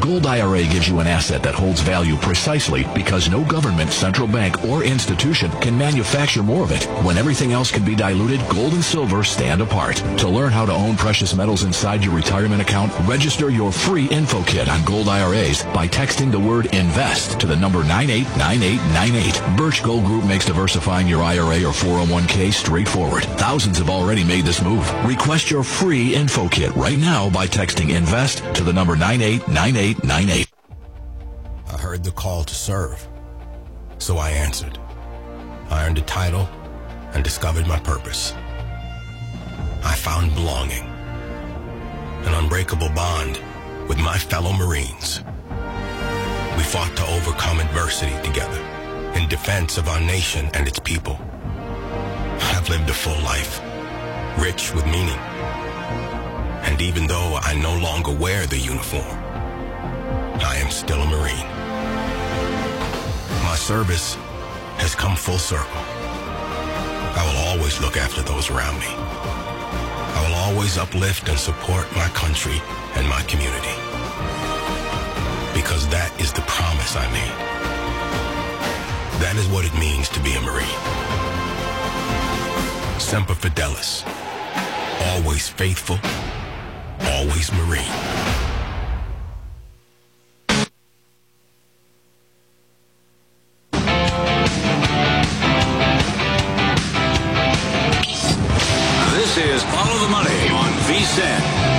Gold IRA gives you an asset that holds value precisely because no government, central bank, or institution can manufacture more of it. When everything else can be diluted, gold and silver stand apart. To learn how to own precious metals inside your retirement account, register your free info kit on Gold IRAs by texting the word INVEST to the number 989898. Birch Gold Group makes diversifying your IRA or 401k straightforward. Thousands have already made this move. Request your free info kit right now by texting INVEST to the number 989898. I heard the call to serve, so I answered. I earned a title and discovered my purpose. I found belonging, an unbreakable bond with my fellow Marines. We fought to overcome adversity together in defense of our nation and its people. I've lived a full life, rich with meaning. And even though I no longer wear the uniform, I am still a Marine. My service has come full circle. I will always look after those around me. I will always uplift and support my country and my community. Because that is the promise I made. That is what it means to be a Marine. Semper Fidelis. Always faithful. Always Marine. This is Follow the Money on VSiN.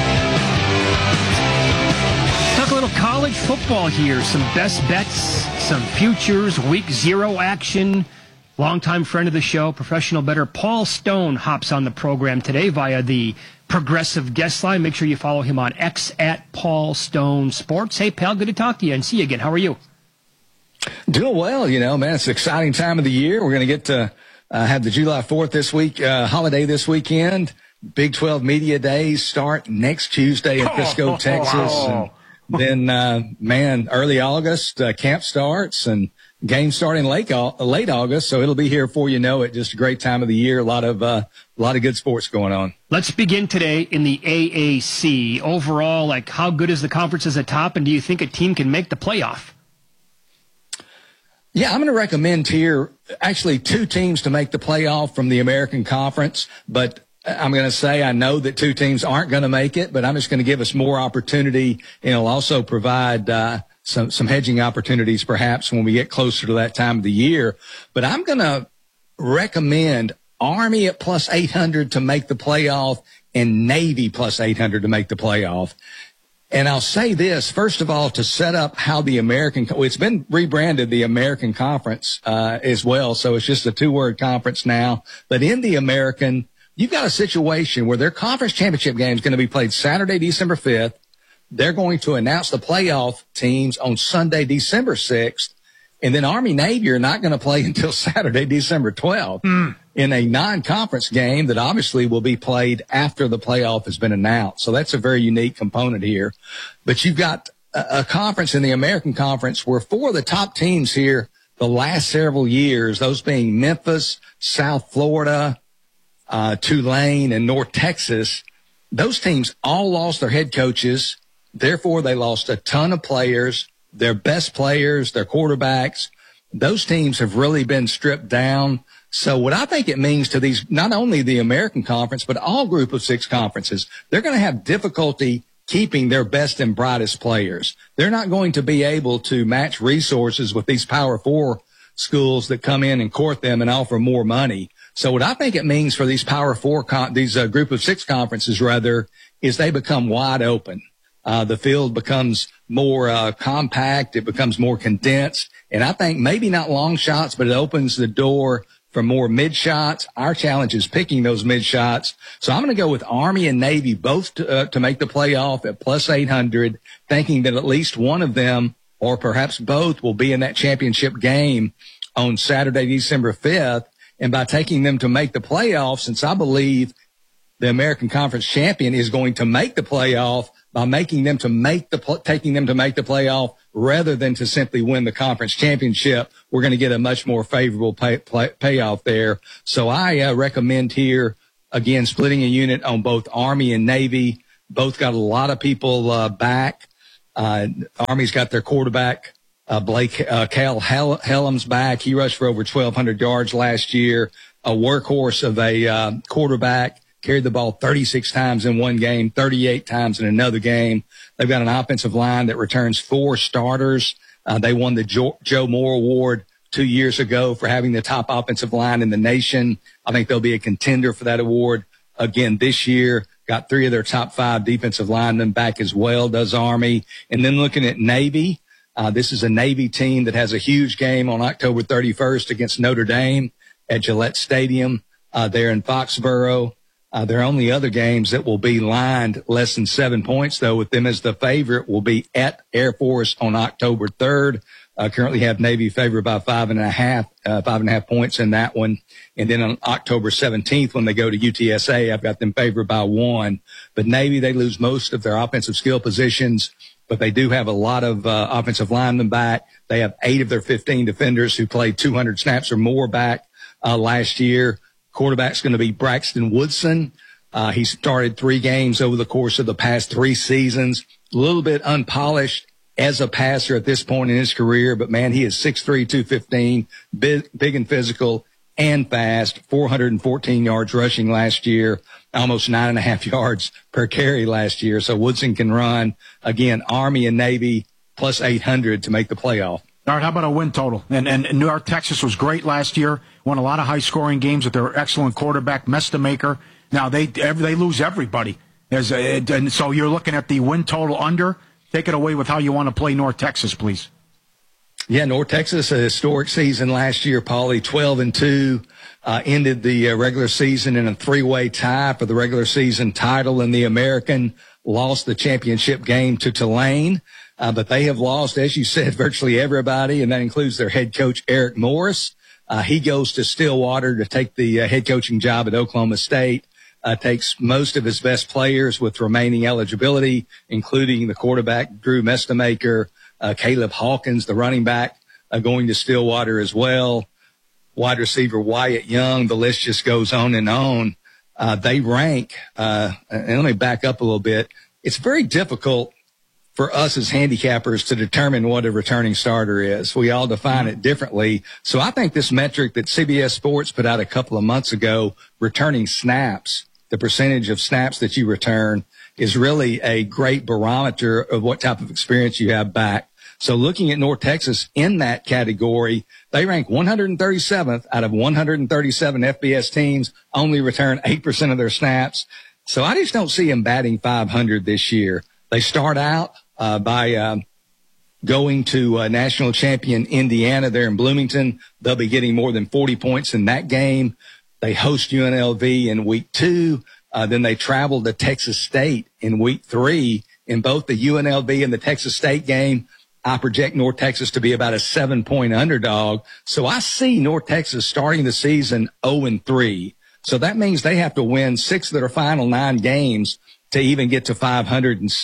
Talk a little college football here. Some best bets, some futures, week 0 action. Longtime friend of the show, professional bettor Paul Stone hops on the program today via the Progressive guest line. Make sure you follow him on X at Paul Stone Sports. Hey, pal, good to talk to you and see you again. How are you? Doing well, man. It's an exciting time of the year. We're going to get to have the July 4th this week, holiday this weekend. Big 12 Media Days start next Tuesday in Frisco, Texas. And then, early August, camp starts and games starting late August. So it'll be here before you know it. Just a great time of the year. A lot of good sports going on. Let's begin today in the AAC. Overall, how good is the conference as a top, and do you think a team can make the playoff? Yeah, I'm going to recommend here actually 2 teams to make the playoff from the American Conference, but I'm going to say I know that 2 teams aren't going to make it, but I'm just going to give us more opportunity, and it'll also provide some hedging opportunities perhaps when we get closer to that time of the year. But I'm going to recommend Army at plus 800 to make the playoff and Navy plus 800 to make the playoff. And I'll say this, first of all, to set up how the it's been rebranded the American Conference as well, so it's just a 2-word conference now. But in the American, you've got a situation where their conference championship game is going to be played Saturday, December 5th. They're going to announce the playoff teams on Sunday, December 6th. And then Army-Navy are not going to play until Saturday, December 12th in a non-conference game that obviously will be played after the playoff has been announced. So that's a very unique component here. But you've got a conference in the American Conference where 4 of the top teams here the last several years, those being Memphis, South Florida, Tulane, and North Texas, those teams all lost their head coaches. Therefore, they lost a ton of players, their best players, their quarterbacks. Those teams have really been stripped down. So what I think it means to these, not only the American Conference, but all group of 6 conferences, they're going to have difficulty keeping their best and brightest players. They're not going to be able to match resources with these Power 4 schools that come in and court them and offer more money. So what I think it means for these Power 4, these group of 6 conferences rather, is they become wide open. The field becomes more compact. It becomes more condensed. And I think maybe not long shots, but it opens the door for more mid shots. Our challenge is picking those mid shots. So I'm going to go with Army and Navy both to make the playoff at plus 800, thinking that at least one of them or perhaps both will be in that championship game on Saturday, December 5th. And by taking them to make the playoff, since I believe the American Conference champion is going to make the playoff, by making them to make taking them to make the playoff rather than to simply win the conference championship, we're going to get a much more favorable payoff there. So I recommend here, again, splitting a unit on both Army and Navy. Both got a lot of people back. Army's got their quarterback, Blake Cal Hellam's back. He rushed for over 1,200 yards last year. A workhorse of a quarterback, carried the ball 36 times in one game, 38 times in another game. They've got an offensive line that returns 4 starters. They won the Joe Moore Award 2 years ago for having the top offensive line in the nation. I think they'll be a contender for that award again this year. Got 3 of their top 5 defensive linemen back as well, does Army. And then looking at Navy, this is a Navy team that has a huge game on October 31st against Notre Dame at Gillette Stadium there in Foxborough. Their only other games that will be lined less than 7 points, though, with them as the favorite, will be at Air Force on October 3rd. Currently have Navy favored by 5.5 points in that one. And then on October 17th, when they go to UTSA, I've got them favored by 1. But Navy, they lose most of their offensive skill positions, but they do have a lot of offensive linemen back. They have 8 of their 15 defenders who played 200 snaps or more back last year. Quarterback's going to be Braxton Woodson. He started 3 games over the course of the past 3 seasons. A little bit unpolished as a passer at this point in his career, but man, he is 6'3", 215, big and physical and fast, 414 yards rushing last year, almost 9.5 yards per carry last year. So Woodson can run. Again, Army and Navy plus 800 to make the playoff. All right, how about a win total? And New York, Texas was great last year, won a lot of high-scoring games with their excellent quarterback, Mestamaker. Now, they lose everybody. And so you're looking at the win total under. Take it away with how you want to play North Texas, please. Yeah, North Texas, a historic season last year, Paulie, 12-2. Ended the regular season in a 3-way tie for the regular season title in the American. Lost the championship game to Tulane. But they have lost, as you said, virtually everybody, and that includes their head coach, Eric Morris. He goes to Stillwater to take the head coaching job at Oklahoma State. Takes most of his best players with remaining eligibility, including the quarterback, Drew Mestamaker, Caleb Hawkins, the running back, going to Stillwater as well. Wide receiver Wyatt Young. The list just goes on and on. They rank, and let me back up a little bit. It's very difficult for us as handicappers to determine what a returning starter is. We all define it differently. So I think this metric that CBS Sports put out a couple of months ago, returning snaps, the percentage of snaps that you return, is really a great barometer of what type of experience you have back. So looking at North Texas in that category, they rank 137th out of 137 FBS teams, only return 8% of their snaps. So I just don't see them batting 500 this year. They start out by going to national champion Indiana there in Bloomington. They'll be getting more than 40 points in that game. They host UNLV in week 2. Then they travel to Texas State in week 3. In both the UNLV and the Texas State game, I project North Texas to be about a 7-point underdog. So I see North Texas starting the season 0-3. So that means they have to win 6 of their final 9 games to even get to 500 and,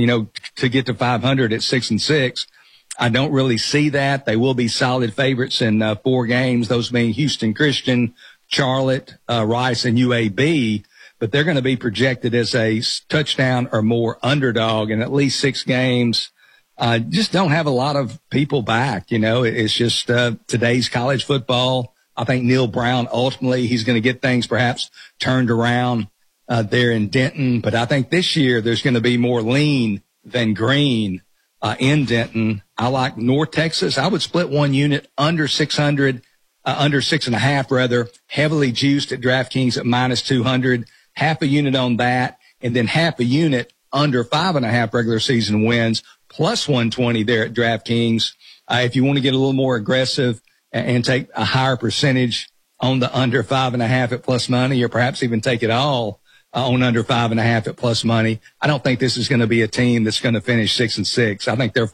to get to 500 at 6-6. I don't really see that. They will be solid favorites in 4 games, those being Houston Christian, Charlotte, Rice, and UAB, but they're going to be projected as a touchdown or more underdog in at least 6 games. Just don't have a lot of people back. It's just today's college football. I think Neil Brown, ultimately, he's going to get things perhaps turned around there in Denton. But I think this year there's going to be more lean than green in Denton. I like North Texas. I would split one unit under 600, under 6.5 rather, heavily juiced at DraftKings at -200, half a unit on that, and then half a unit under 5.5 regular season wins, plus 120 there at DraftKings. If you want to get a little more aggressive and take a higher percentage on the under 5.5 at plus money, or perhaps even take it all on under 5.5 at plus money, I don't think this is going to be a team that's going to finish 6-6. I think they're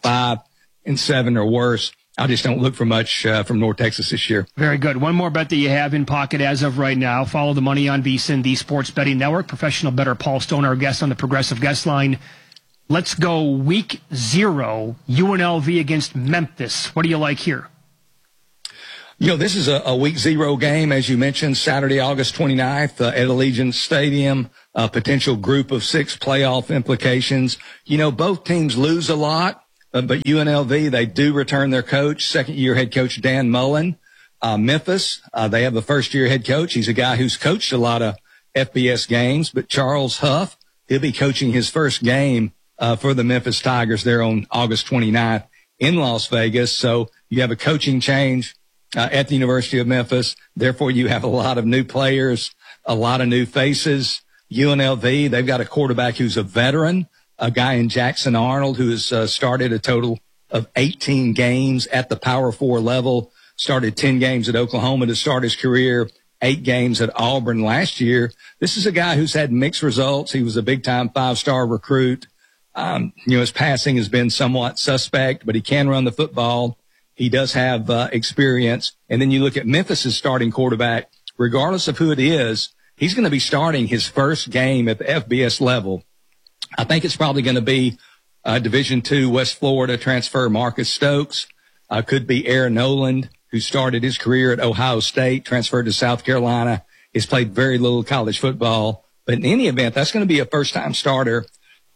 5-7 or worse. I just don't look for much from North Texas this year. Very good. One more bet that you have in pocket as of right now. Follow the money on VSiN, the Sports Betting Network. Professional bettor Paul Stone, our guest on the Progressive Guest Line. Let's go week 0, UNLV against Memphis. What do you like here? This is a week 0 game, as you mentioned, Saturday, August 29th at Allegiant Stadium, a potential group of 6 playoff implications. Both teams lose a lot, but UNLV, they do return their coach, second-year head coach Dan Mullen. Memphis, they have a first-year head coach. He's a guy who's coached a lot of FBS games, but Charles Huff, he'll be coaching his first game for the Memphis Tigers there on August 29th in Las Vegas. So you have a coaching change at the University of Memphis. Therefore, you have a lot of new players, a lot of new faces. UNLV, they've got a quarterback who's a veteran, a guy in Jackson Arnold who has started a total of 18 games at the Power 4 level, started 10 games at Oklahoma to start his career, 8 games at Auburn last year. This is a guy who's had mixed results. He was a big-time 5-star recruit. His passing has been somewhat suspect, but he can run the football. He does have experience. And then you look at Memphis's starting quarterback, regardless of who it is, he's going to be starting his first game at the FBS level. I think it's probably going to be Division II West Florida transfer Marcus Stokes. Could be Aaron Noland, who started his career at Ohio State, transferred to South Carolina. He's played very little college football. But in any event, that's going to be a first-time starter,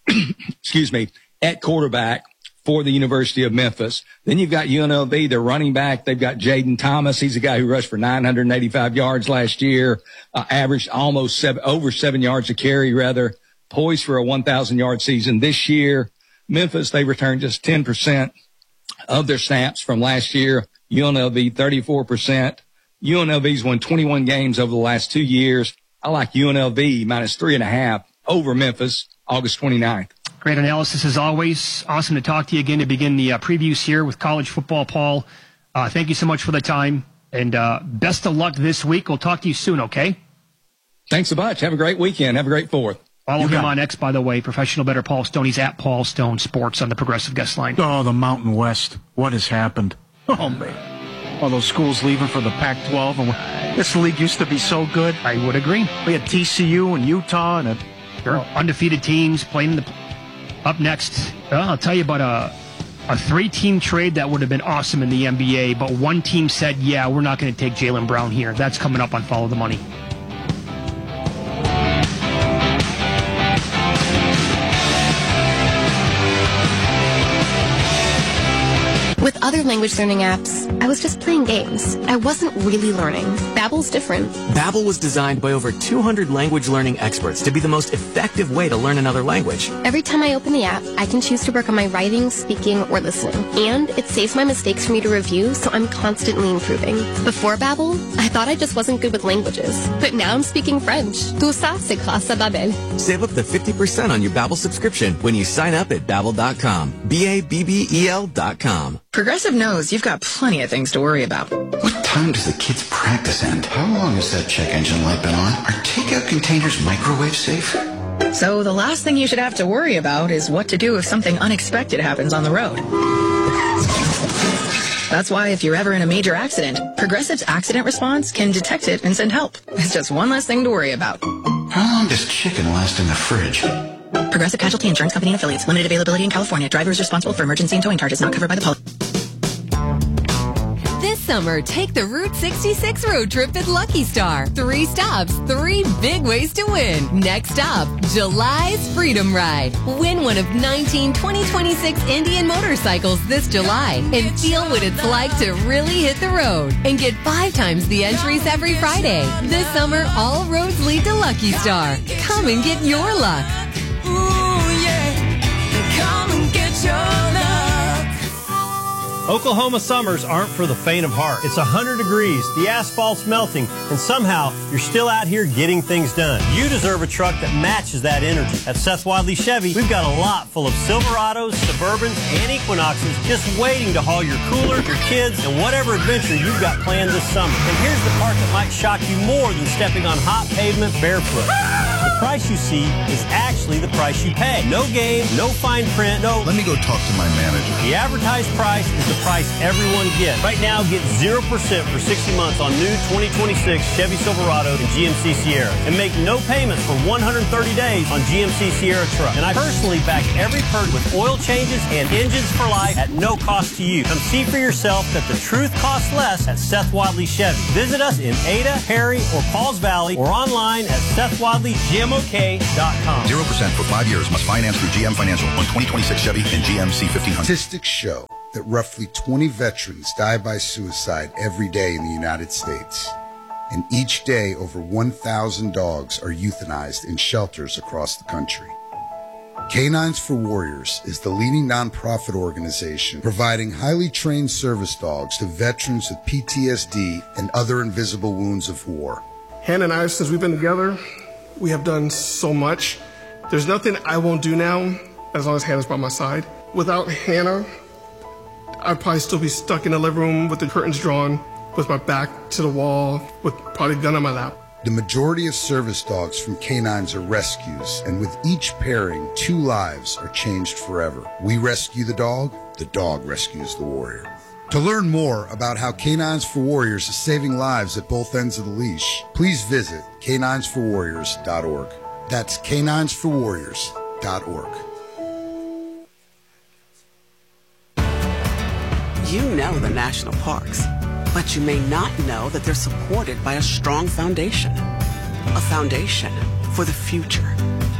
at quarterback for the University of Memphis. Then you've got UNLV, their running back. They've got Jaden Thomas. He's a guy who rushed for 985 yards last year, averaged almost over 7 yards a carry, poised for a 1,000-yard season this year. Memphis, they returned just 10% of their snaps from last year. UNLV, 34%. UNLV's won 21 games over the last 2 years. I like UNLV minus 3.5 over Memphis, August 29th. Great analysis as always. Awesome to talk to you again to begin the previews here with college football, Paul. Thank you so much for the time, and best of luck this week. We'll talk to you soon, okay? Thanks so much. Have a great weekend. Have a great 4th. Follow him on X, by the way, professional bettor Paul Stone. He's at Paul Stone Sports on the Progressive Guest Line. Oh, the Mountain West. What has happened? Oh, man. All those schools leaving for the Pac-12. And this league used to be so good. I would agree. We had TCU and Utah and undefeated teams playing in the... Up next, I'll tell you about a 3-team trade that would have been awesome in the NBA, but one team said, yeah, we're not going to take Jaylen Brown here. That's coming up on Follow the Money. With other language learning apps, I was just playing games. I wasn't really learning. Babbel's different. Babbel was designed by over 200 language learning experts to be the most effective way to learn another language. Every time I open the app, I can choose to work on my writing, speaking, or listening. And it saves my mistakes for me to review, so I'm constantly improving. Before Babbel, I thought I just wasn't good with languages. But now I'm speaking French. Tout ça, c'est grâce à Babbel. Save up to 50% on your Babbel subscription when you sign up at Babbel.com. Babbel.com. Progressive knows you've got plenty of things to worry about. What time does the kids' practice end? How long has that check engine light been on? Are takeout containers microwave safe? So the last thing you should have to worry about is what to do if something unexpected happens on the road. That's why if you're ever in a major accident, Progressive's accident response can detect it and send help. It's just one less thing to worry about. How long does chicken last in the fridge? Progressive Casualty Insurance Company and affiliates. Limited availability in California. Drivers responsible for emergency and towing charges not covered by the policy. This summer, take the Route 66 road trip at Lucky Star. 3 stops, 3 big ways to win. Next stop, July's Freedom Ride. Win one of 19 2026 Indian motorcycles this July and feel what it's like to really hit the road. And get 5 times the entries every Friday. This summer, all roads lead to Lucky Star. Come and get your luck. Ooh, yeah. Come and get your luck. Oklahoma summers aren't for the faint of heart. It's 100 degrees, the asphalt's melting, and somehow you're still out here getting things done. You deserve a truck that matches that energy. At Seth Wadley Chevy, we've got a lot full of Silverados, Suburbans, and Equinoxes just waiting to haul your cooler, your kids, and whatever adventure you've got planned this summer. And here's the part that might shock you more than stepping on hot pavement barefoot. The price you see is actually the price you pay. No game, no fine print, no... Let me go talk to my manager. The advertised price is the price everyone gets. Right now, get 0% for 60 months on new 2026 Chevy Silverado and GMC Sierra. And make no payments for 130 days on GMC Sierra truck. And I personally back every purchase with oil changes and engines for life at no cost to you. Come see for yourself that the truth costs less at Seth Wadley Chevy. Visit us in Ada, Perry, or Pauls Valley, or online at SethWadleyGMOK.com. 0% for 5 years. Must finance through GM Financial on 2026 Chevy and GMC 1500. Statistics show that roughly 20 veterans die by suicide every day in the United States. And each day, over 1,000 dogs are euthanized in shelters across the country. Canines for Warriors is the leading nonprofit organization providing highly trained service dogs to veterans with PTSD and other invisible wounds of war. Hannah and I, since we've been together, we have done so much. There's nothing I won't do now as long as Hannah's by my side. Without Hannah, I'd probably still be stuck in the living room with the curtains drawn, with my back to the wall, with probably a gun on my lap. The majority of service dogs from canines are rescues, and with each pairing, 2 lives are changed forever. We rescue the dog rescues the warrior. To learn more about how Canines for Warriors is saving lives at both ends of the leash, please visit caninesforwarriors.org. That's caninesforwarriors.org. You know the national parks, but you may not know that they're supported by a strong foundation. A foundation for the future.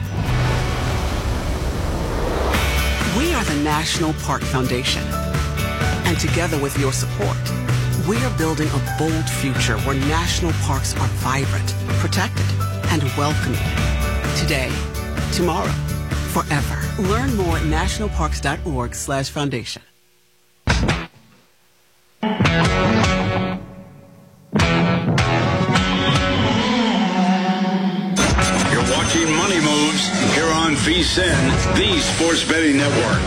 We are the National Park Foundation. And together with your support, we are building a bold future where national parks are vibrant, protected, and welcoming. Today, tomorrow, forever. Learn more at nationalparks.org/foundation. You're watching Money Moves here on VSiN, the Sports Betting Network.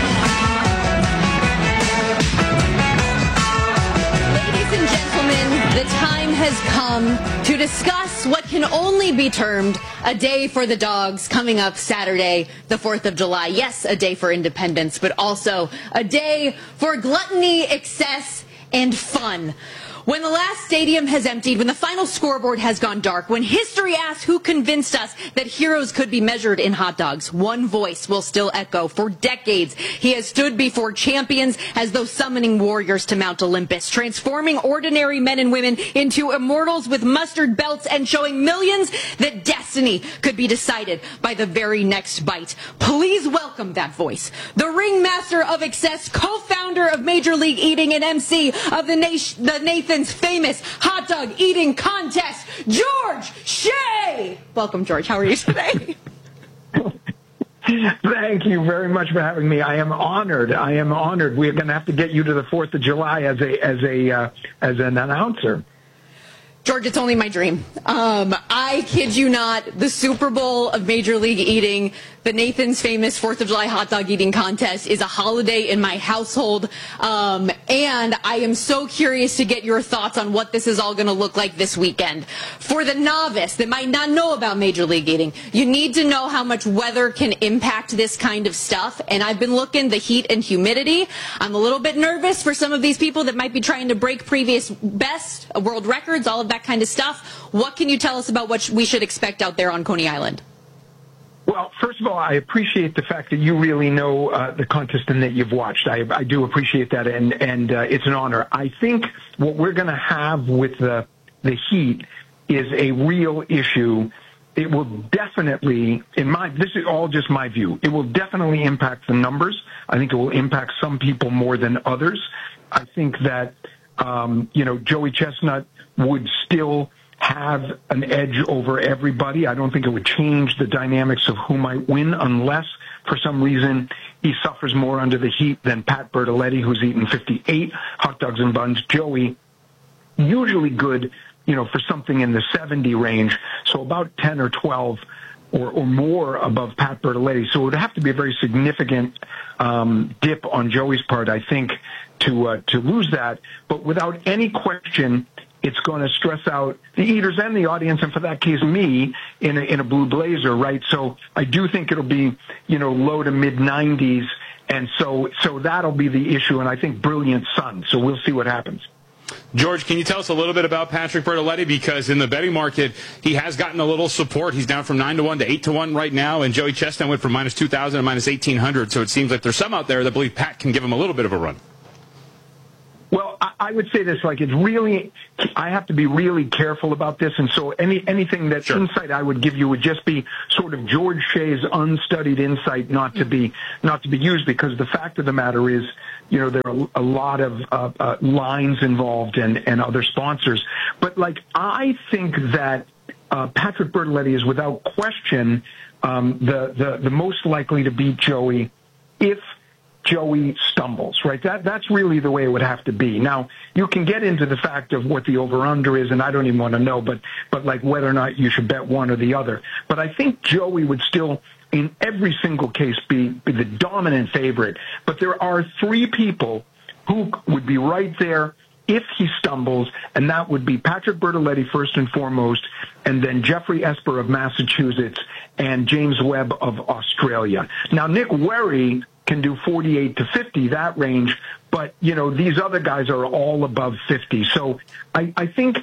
The time has come to discuss what can only be termed a day for the dogs coming up Saturday, the 4th of July. Yes, a day for independence, but also a day for gluttony, excess, and fun. When the last stadium has emptied, when the final scoreboard has gone dark, when history asks who convinced us that heroes could be measured in hot dogs, one voice will still echo. For decades, he has stood before champions as though summoning warriors to Mount Olympus, transforming ordinary men and women into immortals with mustard belts and showing millions that destiny could be decided by the very next bite. Please welcome that voice, the ringmaster of excess, co-founder of Major League Eating and MC of the Nathan's famous hot dog eating contest, George Shea. Welcome, George. How are you today? Thank you very much for having me. I am honored. We're going to have to get you to the 4th of July as an announcer. George, it's only my dream. I kid you not, the Super Bowl of Major League Eating, the Nathan's famous 4th of July hot dog eating contest, is a holiday in my household. And I am so curious to get your thoughts on what this is all going to look like this weekend. For the novice that might not know about Major League Eating, you need to know how much weather can impact this kind of stuff. And I've been looking the heat and humidity. I'm a little bit nervous for some of these people that might be trying to break previous best, world records, all of that kind of stuff. What can you tell us about what we should expect out there on Coney Island? Well, first of all, I appreciate the fact that you really know the contest and that you've watched. I do appreciate that, and it's an honor. I think what we're going to have with the heat is a real issue. It will definitely, this is all just my view, it will definitely impact the numbers. I think it will impact some people more than others. I think that, Joey Chestnut would still have an edge over everybody. I don't think it would change the dynamics of who might win unless, for some reason, he suffers more under the heat than Pat Bertoletti, who's eaten 58 hot dogs and buns. Joey, usually good, for something in the 70 range, so about 10 or 12 or more above Pat Bertoletti. So it would have to be a very significant dip on Joey's part, I think, to lose that. But without any question, It's going to stress out the eaters and the audience, and for that case, me in a blue blazer, right? So I do think it'll be, low to mid 90s, and so that'll be the issue. And I think brilliant sun. So we'll see what happens. George, can you tell us a little bit about Patrick Bertoletti? Because in the betting market, he has gotten a little support. He's down from 9-1 to 8-1 right now, and Joey Chestnut went from -2,000 to -1,800. So it seems like there's some out there that believe Pat can give him a little bit of a run. Well, I would say this, I have to be really careful about this, and so anything that insight I would give you would just be sort of George Shea's unstudied insight, not to be used, because the fact of the matter is, there are a lot of lines involved and other sponsors. But I think that Patrick Bertoletti is without question the most likely to beat Joey if Joey stumbles, right? That's really the way it would have to be. Now, you can get into the fact of what the over-under is, and I don't even want to know, but whether or not you should bet one or the other. But I think Joey would still, in every single case, be the dominant favorite. But there are three people who would be right there if he stumbles, and that would be Patrick Bertoletti first and foremost, and then Jeffrey Esper of Massachusetts and James Webb of Australia. Now, Nick Werry can do 48 to 50, that range, but, these other guys are all above 50. So I think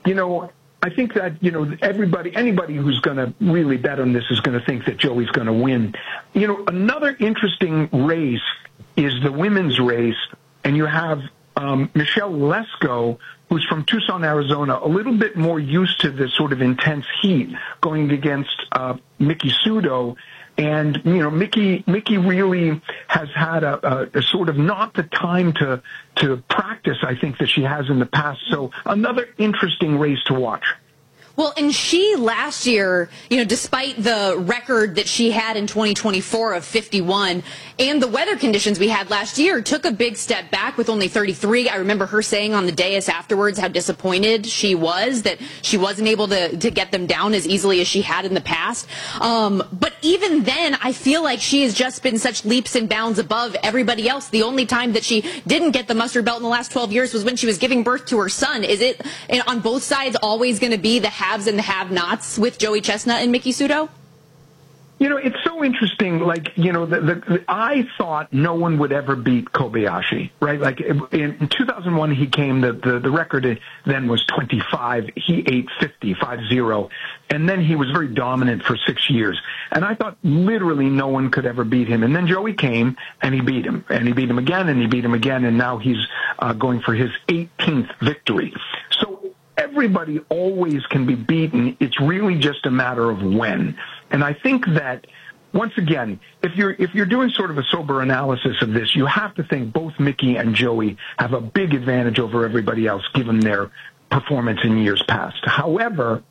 that, anybody who's going to really bet on this is going to think that Joey's going to win. Another interesting race is the women's race, and you have Michelle Lesko, who's from Tucson, Arizona, a little bit more used to this sort of intense heat, going against Miki Sudo. And, Miki really has had a sort of not the time to practice, I think, that she has in the past. So another interesting race to watch. Well, and she last year, despite the record that she had in 2024 of 51 and the weather conditions we had last year, took a big step back with only 33. I remember her saying on the dais afterwards how disappointed she was that she wasn't able to get them down as easily as she had in the past. But even then, I feel like she has just been such leaps and bounds above everybody else. The only time that she didn't get the mustard belt in the last 12 years was when she was giving birth to her son. Is it on both sides always going to be the haves and the have-nots with Joey Chestnut and Miki Sudo? It's so interesting. I thought no one would ever beat Kobayashi, right? In 2001, he came. The record then was 25. He ate 50, and then he was very dominant for 6 years. And I thought literally no one could ever beat him. And then Joey came and he beat him, and he beat him again, and he beat him again, and now he's going for his 18th victory. So everybody always can be beaten. It's really just a matter of when. And I think that, once again, if you're doing sort of a sober analysis of this, you have to think both Miki and Joey have a big advantage over everybody else, given their performance in years past. However,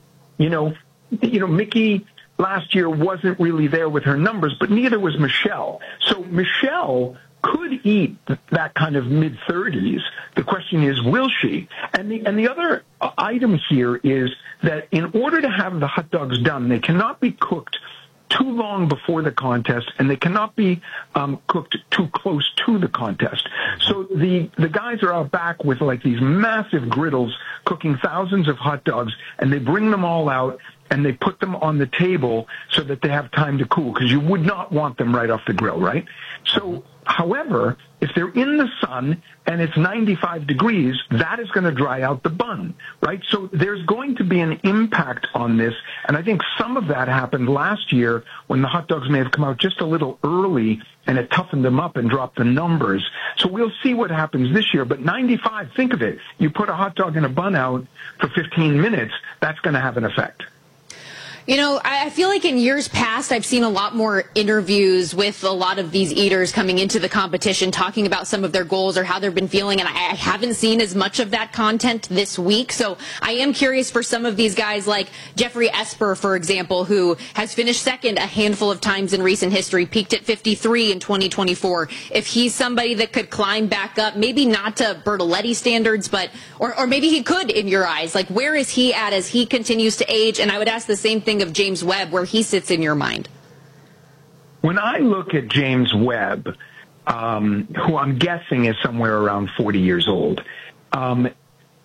Miki last year wasn't really there with her numbers, but neither was Michelle. So Michelle could eat that kind of mid-30s. The question is, will she? And the other item here is that in order to have the hot dogs done, they cannot be cooked too long before the contest, and they cannot be cooked too close to the contest. So the guys are out back with these massive griddles cooking thousands of hot dogs, and they bring them all out, and they put them on the table so that they have time to cool, because you would not want them right off the grill, right? So, however, if they're in the sun and it's 95 degrees, that is going to dry out the bun, right? So there's going to be an impact on this, and I think some of that happened last year when the hot dogs may have come out just a little early, and it toughened them up and dropped the numbers. So we'll see what happens this year. But 95, think of it. You put a hot dog and a bun out for 15 minutes, that's going to have an effect. I feel like in years past, I've seen a lot more interviews with a lot of these eaters coming into the competition, talking about some of their goals or how they've been feeling, and I haven't seen as much of that content this week. So I am curious for some of these guys like Jeffrey Esper, for example, who has finished second a handful of times in recent history, peaked at 53 in 2024. If he's somebody that could climb back up, maybe not to Bertoletti standards, but or maybe he could in your eyes. Where is he at as he continues to age? And I would ask the same thing of James Webb, where he sits in your mind. When I look at James Webb, who I'm guessing is somewhere around 40 years old,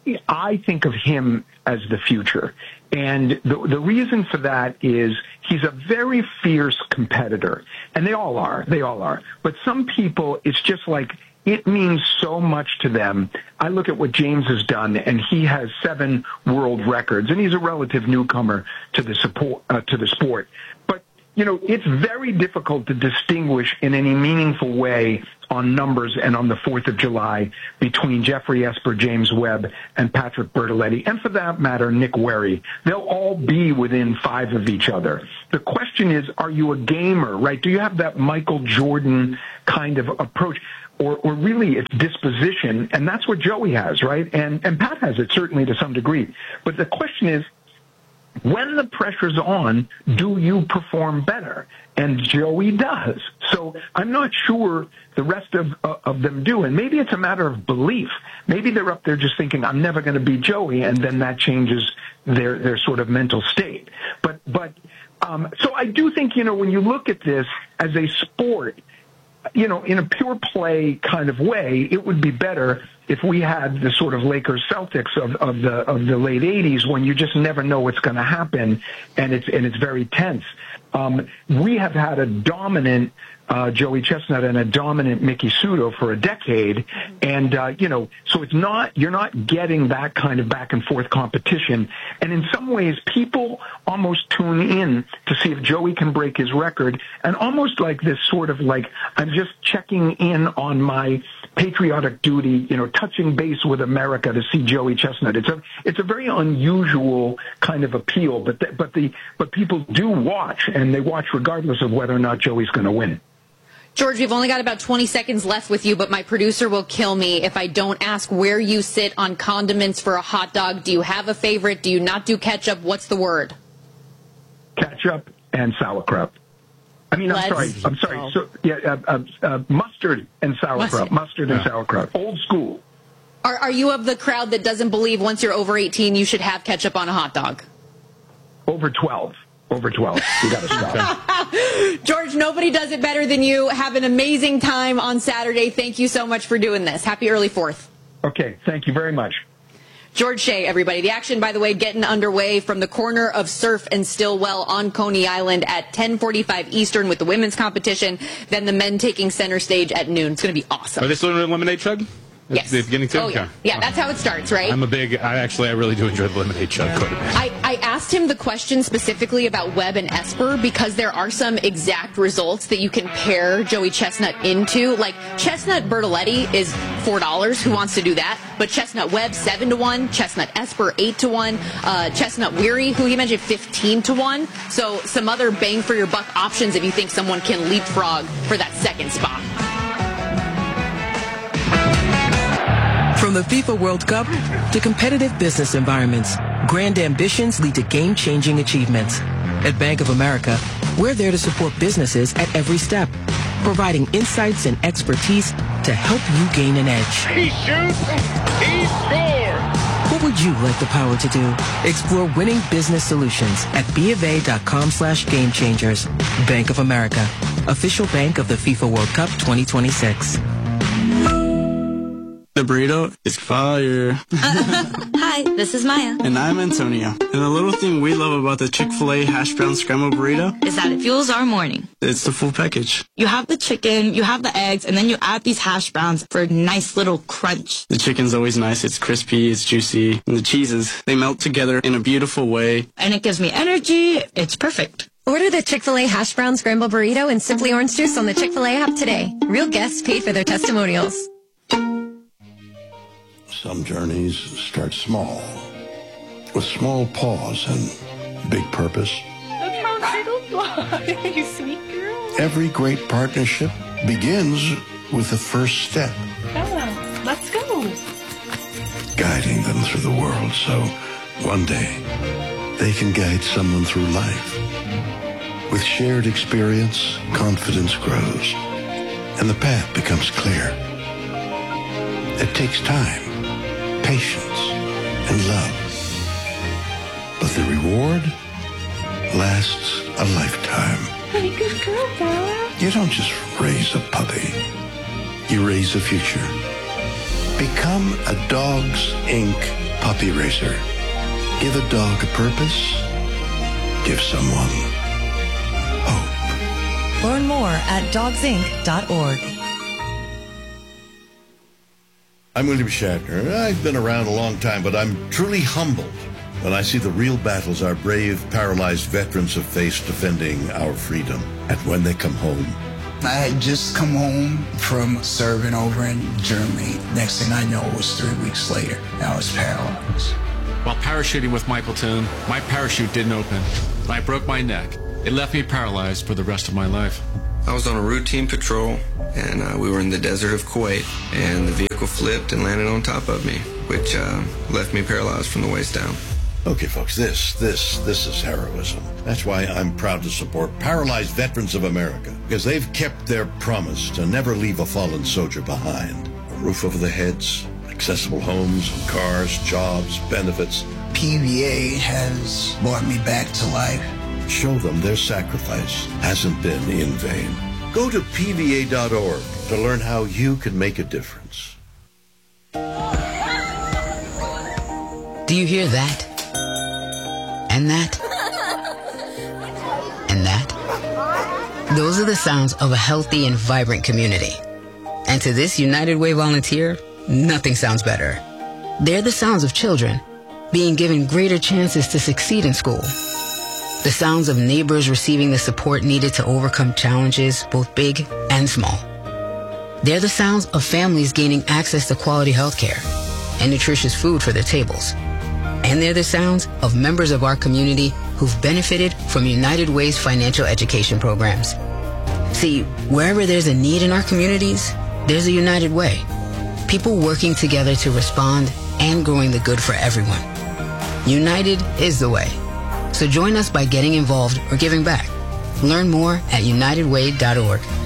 I think of him as the future. And the reason for that is he's a very fierce competitor. And they all are. But some people, it's just like, it means so much to them. I look at what James has done, and he has 7 world records, and he's a relative newcomer to the sport. But, it's very difficult to distinguish in any meaningful way on numbers and on the 4th of July between Jeffrey Esper, James Webb, and Patrick Bertoletti, and for that matter, Nick Werry. They'll all be within 5 of each other. The question is, are you a gamer, right? Do you have that Michael Jordan kind of approach? Or really it's disposition, and that's what Joey has, right? And Pat has it certainly to some degree. But the question is, when the pressure's on, do you perform better? And Joey does. So I'm not sure the rest of them do. And maybe it's a matter of belief. Maybe they're up there just thinking, I'm never going to beat Joey, and then that changes their sort of mental state. But so I do think, when you look at this as a sport, in a pure play kind of way, it would be better if we had the sort of Lakers Celtics of the late 80s, when you just never know what's going to happen, and it's very tense. We have had a dominant Joey Chestnut and a dominant Mickey Sudo for a decade, and so you're not getting that kind of back and forth competition. And in some ways, people almost tune in to see if Joey can break his record, and almost like this sort of like, I'm just checking in on my patriotic duty, touching base with America to see Joey Chestnut. It's a very unusual kind of appeal, but people do watch, and they watch regardless of whether or not Joey's going to win. George, we've only got about 20 seconds left with you, but my producer will kill me if I don't ask where you sit on condiments for a hot dog. Do you have a favorite? Do you not do ketchup? What's the word? Ketchup and sauerkraut. I'm sorry. So, mustard and sauerkraut. Mustard and sauerkraut. Old school. Are you of the crowd that doesn't believe once you're over 18 you should have ketchup on a hot dog? Over 12. Over 12. You got to stop. George, nobody does it better than you. Have an amazing time on Saturday. Thank you so much for doing this. Happy early 4th. Okay. Thank you very much. George Shea, everybody. The action, by the way, getting underway from the corner of Surf and Stillwell on Coney Island at 10:45 Eastern with the women's competition. Then the men taking center stage at noon. It's going to be awesome. Are they still in lemonade chug? Yes. The beginning too? Oh, yeah. Yeah, that's how it starts, right? I really do enjoy the lemonade chug quite a bit. I asked him the question specifically about Webb and Esper because there are some exact results that you can pair Joey Chestnut into. Like, Chestnut Bertoletti is $4. Who wants to do that? But Chestnut Webb, 7-1. Chestnut Esper, 8-1. Chestnut Werry, who he mentioned, 15-1. So some other bang for your buck options if you think someone can leapfrog for that second spot. From the FIFA World Cup to competitive business environments, grand ambitions lead to game-changing achievements. At Bank of America, we're there to support businesses at every step, providing insights and expertise to help you gain an edge. He shoots, he scores! What would you like the power to do? Explore winning business solutions at BofA.com/gamechangers. Bank of America, official bank of the FIFA World Cup 2026. The burrito is fire. Hi, this is Maya. And I'm Antonio. And the little thing we love about the Chick-fil-A hash brown scrambled burrito is that it fuels our morning. It's the full package. You have the chicken, you have the eggs, and then you add these hash browns for a nice little crunch. The chicken's always nice. It's crispy, it's juicy. And the cheeses, they melt together in a beautiful way. And it gives me energy. It's perfect. Order the Chick-fil-A hash brown scrambled burrito and Simply Orange Juice on the Chick-fil-A app today. Real guests paid for their testimonials. Some journeys start small, with small pause and big purpose. Look how little fly, you sweet girl. Every great partnership begins with the first step. Bella, let's go. Guiding them through the world so one day they can guide someone through life. With shared experience, confidence grows, and the path becomes clear. It takes time, patience, and love. But the reward lasts a lifetime. Hey, good girl, Bella. You don't just raise a puppy. You raise a future. Become a Dogs Inc. Puppy Racer. Give a dog a purpose. Give someone hope. Learn more at dogsinc.org. I'm William Shatner. I've been around a long time, but I'm truly humbled when I see the real battles our brave, paralyzed veterans have faced defending our freedom. And when they come home. I had just come home from serving over in Germany. Next thing I know, it was 3 weeks later. I was paralyzed. While parachuting with my platoon, my parachute didn't open. I broke my neck. It left me paralyzed for the rest of my life. I was on a routine patrol, and we were in the desert of Kuwait, and the vehicle flipped and landed on top of me, which left me paralyzed from the waist down. Okay, folks, this is heroism. That's why I'm proud to support Paralyzed Veterans of America, because they've kept their promise to never leave a fallen soldier behind. A roof over their heads, accessible homes and cars, jobs, benefits. PVA has brought me back to life. Show them their sacrifice hasn't been in vain. Go to PVA.org to learn how you can make a difference. Do you hear that? And that? And that? Those are the sounds of a healthy and vibrant community. And to this United Way volunteer, nothing sounds better. They're the sounds of children being given greater chances to succeed in school. The sounds of neighbors receiving the support needed to overcome challenges, both big and small. They're the sounds of families gaining access to quality health care and nutritious food for their tables. And they're the sounds of members of our community who've benefited from United Way's financial education programs. See, wherever there's a need in our communities, there's a United Way. People working together to respond and growing the good for everyone. United is the way. So join us by getting involved or giving back. Learn more at unitedway.org.